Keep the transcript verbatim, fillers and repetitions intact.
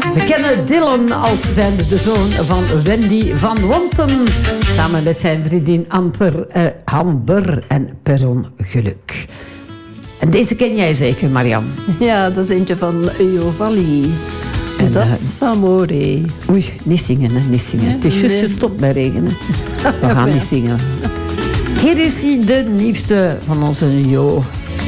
We kennen Dylan als zijnde de zoon van Wendy van Wanten. Samen met zijn vriendin Amper, eh, Amber en Perron Geluk. En deze ken jij zeker, Marianne? Ja, dat is eentje van Jovali. En dat is Amore. Oei, niet zingen, hè, niet zingen. Ja, het is juist nee. gestopt met regenen. We gaan niet zingen. Hier is hij, de nieuwste van onze Jo.